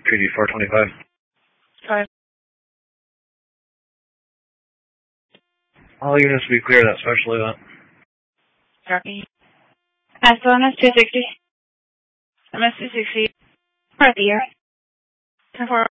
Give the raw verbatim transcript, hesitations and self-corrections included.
P D four twenty-five. Five. All units will be clear of that special event. Copy. S one S two sixty. M S two sixty. Part of the year. ten four.